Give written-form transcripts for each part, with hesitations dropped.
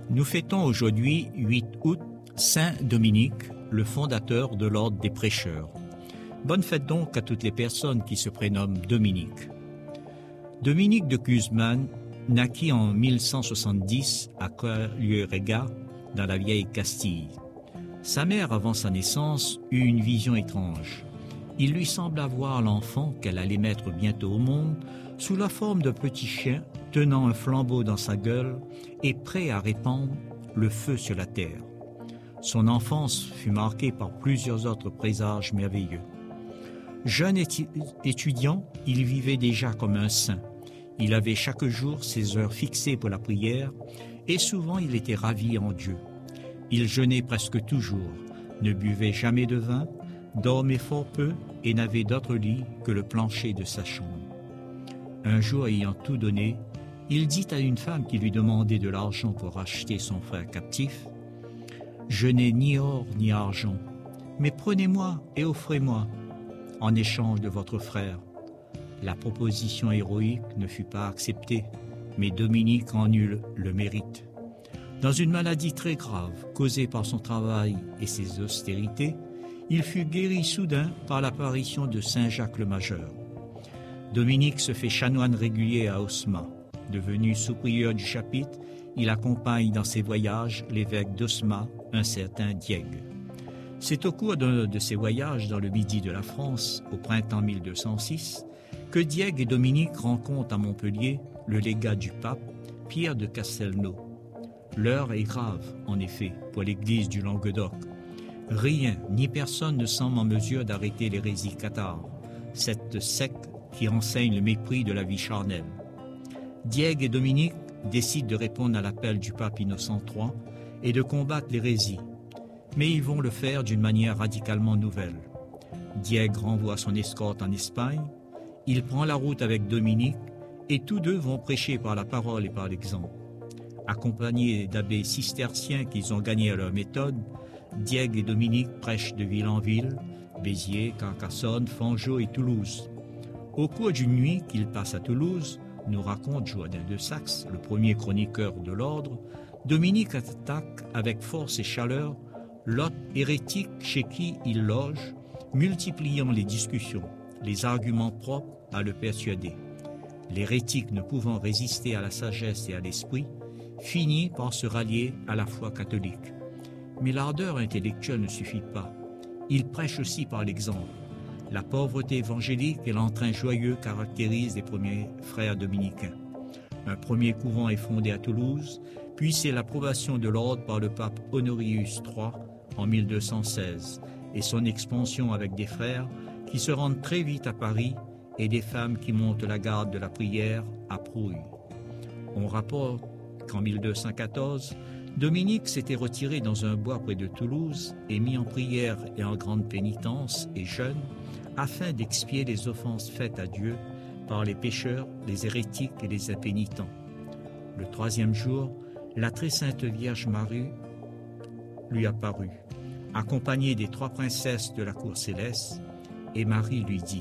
Nous fêtons aujourd'hui, 8 août, Saint Dominique, le fondateur de l'ordre des prêcheurs. Bonne fête donc à toutes les personnes qui se prénomment Dominique. Dominique de Guzman naquit en 1170 à Colliourega, dans la vieille Castille. Sa mère, avant sa naissance, eut une vision étrange. Il lui sembla voir l'enfant qu'elle allait mettre bientôt au monde sous la forme d'un petit chien tenant un flambeau dans sa gueule et prêt à répandre le feu sur la terre. Son enfance fut marquée par plusieurs autres présages merveilleux. Jeune étudiant, il vivait déjà comme un saint. Il avait chaque jour ses heures fixées pour la prière et souvent il était ravi en Dieu. Il jeûnait presque toujours, ne buvait jamais de vin, dormait fort peu et n'avait d'autre lit que le plancher de sa chambre. Un jour, ayant tout donné, il dit à une femme qui lui demandait de l'argent pour racheter son frère captif, « Je n'ai ni or ni argent, mais prenez-moi et offrez-moi en échange de votre frère. » La proposition héroïque ne fut pas acceptée, mais Dominique en eut le mérite. Dans une maladie très grave, causée par son travail et ses austérités, il fut guéri soudain par l'apparition de Saint Jacques le Majeur. Dominique se fait chanoine régulier à Osma. Devenu sous-prieur du chapitre, il accompagne dans ses voyages l'évêque d'Osma, un certain Diègue. C'est au cours de ses voyages dans le midi de la France, au printemps 1206, que Diègue et Dominique rencontrent à Montpellier le légat du pape, Pierre de Castelnau. L'heure est grave, en effet, pour l'église du Languedoc. Rien ni personne ne semble en mesure d'arrêter l'hérésie cathare, cette secte qui enseigne le mépris de la vie charnelle. Diègue et Dominique décident de répondre à l'appel du pape Innocent III et de combattre l'hérésie, mais ils vont le faire d'une manière radicalement nouvelle. Diègue renvoie son escorte en Espagne, il prend la route avec Dominique et tous deux vont prêcher par la parole et par l'exemple. Accompagnés d'abbés cisterciens qu'ils ont gagnés à leur méthode, Diègue et Dominique prêchent de ville en ville, Béziers, Carcassonne, Fanjeaux et Toulouse. Au cours d'une nuit qu'ils passent à Toulouse, nous raconte Joannin de Saxe, le premier chroniqueur de l'ordre, Dominique attaque avec force et chaleur l'hôte hérétique chez qui il loge, multipliant les discussions, les arguments propres à le persuader. L'hérétique, ne pouvant résister à la sagesse et à l'esprit, finit par se rallier à la foi catholique. Mais l'ardeur intellectuelle ne suffit pas. Il prêche aussi par l'exemple. La pauvreté évangélique et l'entrain joyeux caractérisent les premiers frères dominicains. Un premier couvent est fondé à Toulouse, puis c'est l'approbation de l'ordre par le pape Honorius III en 1216 et son expansion avec des frères qui se rendent très vite à Paris et des femmes qui montent la garde de la prière à Prouille. On rapporte qu'en 1214, Dominique s'était retiré dans un bois près de Toulouse et mis en prière et en grande pénitence et jeûne afin d'expier les offenses faites à Dieu par les pécheurs, les hérétiques et les impénitents. Le troisième jour, la très sainte Vierge Marie lui apparut, accompagnée des 3 princesses de la cour céleste, et Marie lui dit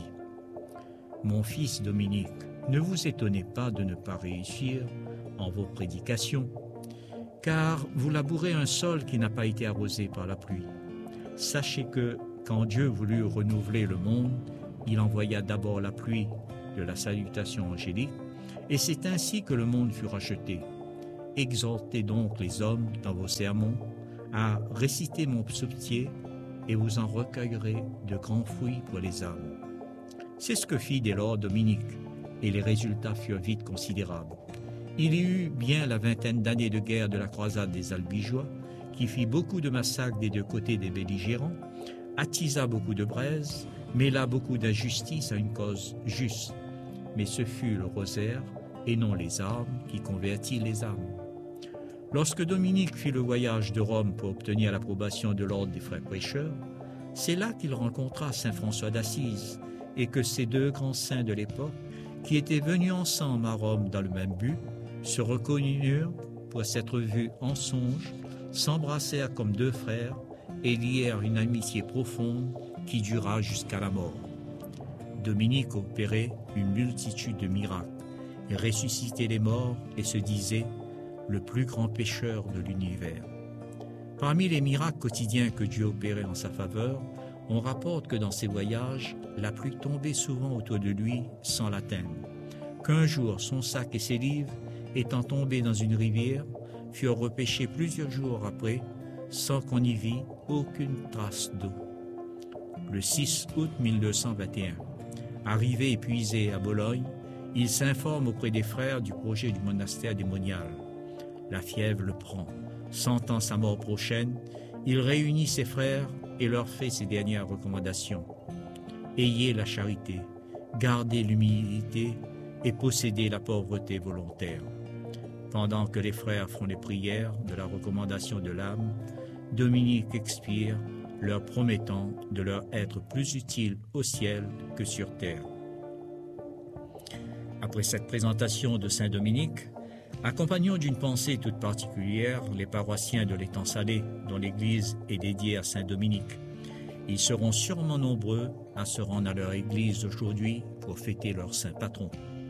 « Mon fils Dominique, ne vous étonnez pas de ne pas réussir en vos prédications, car vous labourez un sol qui n'a pas été arrosé par la pluie. Sachez que, quand Dieu voulut renouveler le monde, il envoya d'abord la pluie de la salutation angélique, et c'est ainsi que le monde fut racheté. Exhortez donc les hommes dans vos sermons à réciter mon psautier, et vous en recueillerez de grands fruits pour les âmes. » C'est ce que fit dès lors Dominique, et les résultats furent vite considérables. Il y eut bien la 20aine d'années de guerre de la croisade des Albigeois, qui fit beaucoup de massacres des deux côtés des belligérants, attisa beaucoup de braises, mêla beaucoup d'injustice à une cause juste. Mais ce fut le rosaire, et non les armes, qui convertit les âmes. Lorsque Dominique fit le voyage de Rome pour obtenir l'approbation de l'ordre des frères prêcheurs, c'est là qu'il rencontra saint François d'Assise, et que ces deux grands saints de l'époque, qui étaient venus ensemble à Rome dans le même but, se reconnurent pour s'être vus en songe, s'embrassèrent comme deux frères et lièrent une amitié profonde qui dura jusqu'à la mort. Dominique opérait une multitude de miracles, il ressuscitait les morts et se disait le plus grand pécheur de l'univers. Parmi les miracles quotidiens que Dieu opérait en sa faveur, on rapporte que dans ses voyages, la pluie tombait souvent autour de lui sans l'atteindre, qu'un jour son sac et ses livres, étant tombés dans une rivière, furent repêchés plusieurs jours après, sans qu'on y vît aucune trace d'eau. Le 6 août 1221, arrivé épuisé à Bologne, il s'informe auprès des frères du projet du monastère des Moniales. La fièvre le prend. Sentant sa mort prochaine, il réunit ses frères et leur fait ces dernières recommandations. Ayez la charité, gardez l'humilité et possédez la pauvreté volontaire. Pendant que les frères font les prières de la recommandation de l'âme, Dominique expire, leur promettant de leur être plus utile au ciel que sur terre. Après cette présentation de Saint Dominique, accompagnons d'une pensée toute particulière les paroissiens de l'Étang Salé, dont l'église est dédiée à Saint Dominique. Ils seront sûrement nombreux à se rendre à leur église aujourd'hui pour fêter leur saint patron.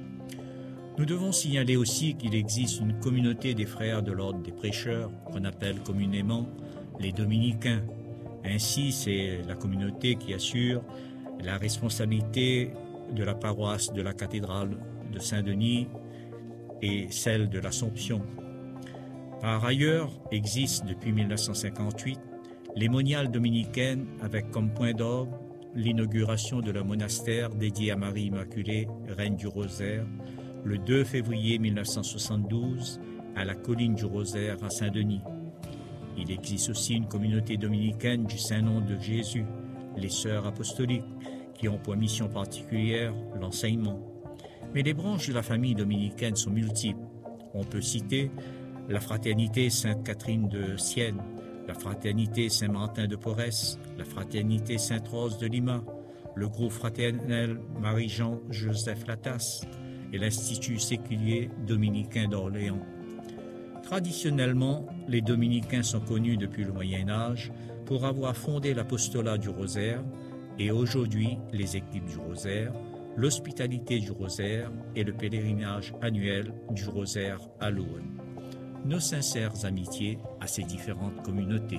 Nous devons signaler aussi qu'il existe une communauté des frères de l'ordre des prêcheurs, qu'on appelle communément les dominicains. Ainsi, c'est la communauté qui assure la responsabilité de la paroisse de la cathédrale de Saint-Denis et celle de l'Assomption. Par ailleurs, existent depuis 1958 les moniales dominicaines avec comme point d'orgue l'inauguration de leur monastère dédié à Marie Immaculée, Reine du Rosaire, le 2 février 1972 à la colline du Rosaire à Saint-Denis. Il existe aussi une communauté dominicaine du Saint-Nom de Jésus, les Sœurs apostoliques, qui ont pour mission particulière l'enseignement. Mais les branches de la famille dominicaine sont multiples. On peut citer la Fraternité Sainte-Catherine de Sienne, la Fraternité Saint-Martin de Porres, la Fraternité Sainte-Rose de Lima, le groupe fraternel Marie-Jean-Joseph Latas et l'Institut séculier dominicain d'Orléans. Traditionnellement, les dominicains sont connus depuis le Moyen-Âge pour avoir fondé l'apostolat du Rosaire et aujourd'hui les équipes du Rosaire, l'hospitalité du Rosaire et le pèlerinage annuel du Rosaire à l'Aune. Nos sincères amitiés à ces différentes communautés.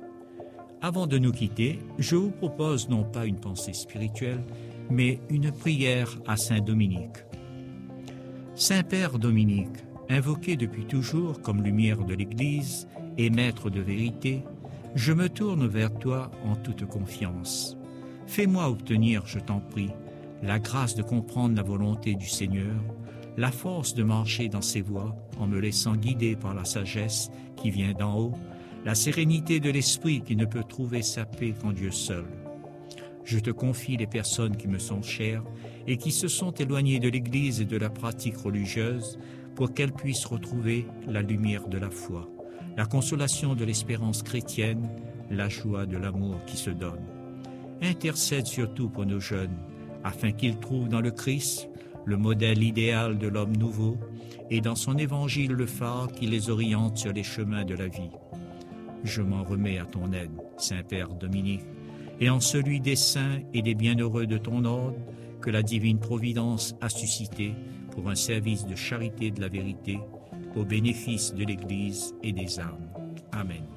Avant de nous quitter, je vous propose non pas une pensée spirituelle, mais une prière à Saint Dominique. Saint-Père Dominique, invoqué depuis toujours comme lumière de l'Église et maître de vérité, je me tourne vers toi en toute confiance. Fais-moi obtenir, je t'en prie, la grâce de comprendre la volonté du Seigneur, la force de marcher dans ses voies en me laissant guider par la sagesse qui vient d'en haut, la sérénité de l'esprit qui ne peut trouver sa paix qu'en Dieu seul. Je te confie les personnes qui me sont chères et qui se sont éloignées de l'Église et de la pratique religieuse pour qu'elles puissent retrouver la lumière de la foi, la consolation de l'espérance chrétienne, la joie de l'amour qui se donne. Intercède surtout pour nos jeunes, afin qu'ils trouvent dans le Christ le modèle idéal de l'homme nouveau et dans son évangile le phare qui les oriente sur les chemins de la vie. Je m'en remets à ton aide, Saint-Père Dominique, et en celui des saints et des bienheureux de ton ordre que la divine providence a suscité pour un service de charité de la vérité au bénéfice de l'Église et des âmes. Amen.